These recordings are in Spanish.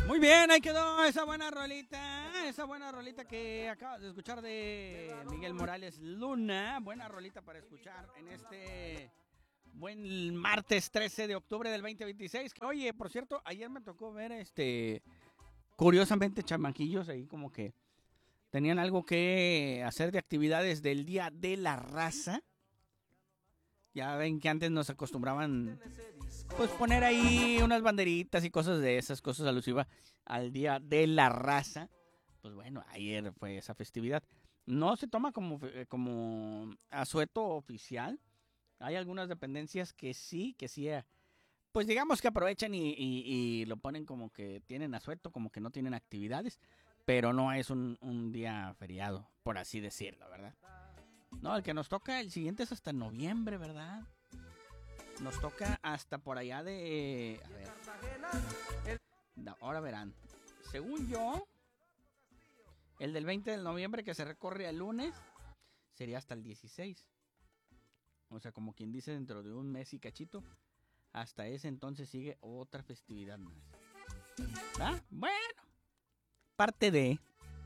Muy bien, ahí quedó esa buena rolita que acabas de escuchar de Miguel Morales Luna. Buena rolita para escuchar en este buen martes 13 de octubre del 2026. Oye, por cierto, ayer me tocó ver curiosamente chamaquillos ahí como que tenían algo que hacer de actividades del Día de la Raza. Ya ven que antes nos acostumbraban pues poner ahí unas banderitas y cosas de esas, cosas alusivas al Día de la Raza. Pues bueno, ayer fue esa festividad. No se toma como asueto oficial. Hay algunas dependencias que sí, pues digamos que aprovechan y lo ponen como que tienen asueto, como que no tienen actividades, pero no es un día feriado, por así decirlo, ¿verdad? No, el que nos toca, el siguiente es hasta noviembre, ¿verdad? Nos toca hasta por allá de... A ver. Ahora verán. Según yo, el del 20 de noviembre que se recorre el lunes sería hasta el 16. O sea, como quien dice, dentro de un mes y cachito. Hasta ese entonces sigue otra festividad más. ¿Ah? Bueno. Parte de...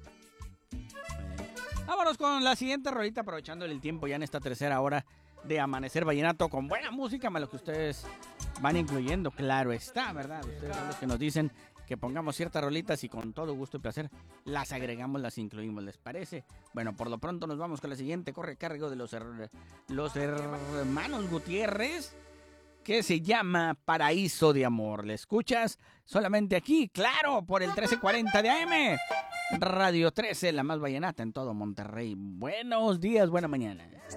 Vámonos con la siguiente rolita, aprovechando el tiempo ya en esta tercera hora de Amanecer Vallenato con buena música, más lo que ustedes van incluyendo, claro está, ¿verdad? Ustedes son los que nos dicen que pongamos ciertas rolitas y con todo gusto y placer las agregamos, las incluimos, ¿les parece? Bueno, por lo pronto nos vamos con la siguiente, corre a cargo de los hermanos Gutiérrez, que se llama Paraíso de Amor. ¿Le escuchas? Solamente aquí, claro, por el 1340 de AM. Radio 13, la más vallenata en todo Monterrey. Buenos días, buena mañana.